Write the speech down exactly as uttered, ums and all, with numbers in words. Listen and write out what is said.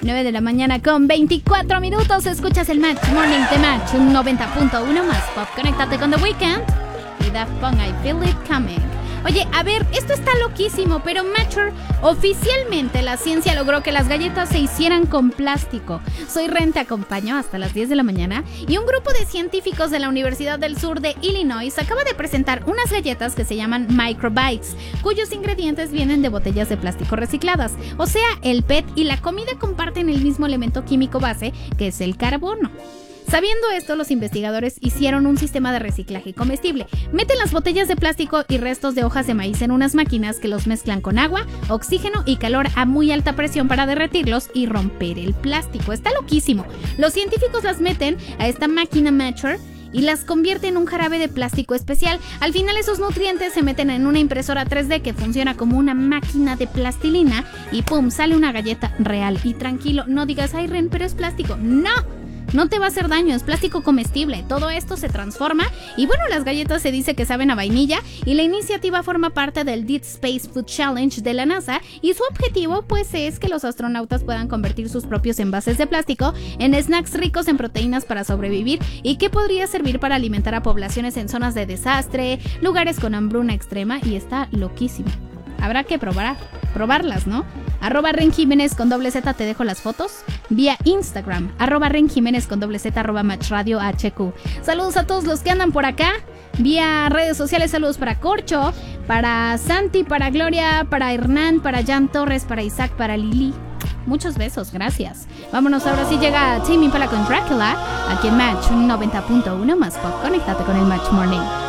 nueve de la mañana con veinticuatro minutos. Escuchas el Match Morning de Match noventa punto uno más pop. Conéctate con The Weeknd y Daft Punk, I Feel It Coming. Oye, a ver, esto está loquísimo, pero Matcher, oficialmente la ciencia logró que las galletas se hicieran con plástico. Soy Ren, te acompaño hasta las diez de la mañana y un grupo de científicos de la Universidad del Sur de Illinois acaba de presentar unas galletas que se llaman Microbites, cuyos ingredientes vienen de botellas de plástico recicladas. O sea, el P E T y la comida comparten el mismo elemento químico base, que es el carbono. Sabiendo esto, los investigadores hicieron un sistema de reciclaje comestible. Meten las botellas de plástico y restos de hojas de maíz en unas máquinas que los mezclan con agua, oxígeno y calor a muy alta presión para derretirlos y romper el plástico. Está loquísimo. Los científicos las meten a esta máquina Matcher y las convierte en un jarabe de plástico especial. Al final esos nutrientes se meten en una impresora tres D que funciona como una máquina de plastilina y ¡pum! Sale una galleta real. Y tranquilo, no digas, ay Ren, pero es plástico. ¡No! No te va a hacer daño, es plástico comestible. Todo esto se transforma y bueno, las galletas se dice que saben a vainilla y la iniciativa forma parte del Deep Space Food Challenge de la NASA y su objetivo pues es que los astronautas puedan convertir sus propios envases de plástico en snacks ricos en proteínas para sobrevivir y que podría servir para alimentar a poblaciones en zonas de desastre, lugares con hambruna extrema y está loquísimo. Habrá que probar, probarlas, ¿no? Arroba Ren Jiménez con doble Z, te dejo las fotos vía Instagram, arroba Ren Jiménez con doble Z, arroba Match Radio H Q. Saludos a todos los que andan por acá, vía redes sociales, saludos para Corcho, para Santi, para Gloria, para Hernán, para Jan Torres, para Isaac, para Lili. Muchos besos, gracias. Vámonos, ahora sí llega Tame Impala con Dracula, aquí en Match noventa punto uno más pop. Conéctate con el Match Morning.